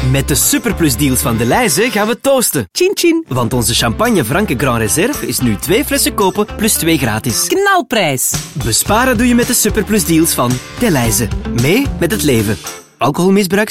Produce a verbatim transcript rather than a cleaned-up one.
Met de superplusdeals van Delhaize gaan we toosten. Chin chin. Want onze champagne Franke Grand Reserve is nu twee flessen kopen plus twee gratis. Knalprijs. Besparen doe je met de superplusdeals van Delhaize. Mee met het leven. Alcoholmisbruik